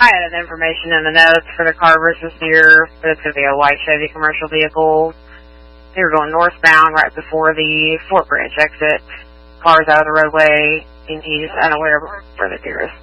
I added information in the notes for the car versus deer, but it's going to be a white Chevy commercial vehicle. They were going northbound right before the Fort Branch exit. Cars out of the roadway, and he's unaware of where the deer is.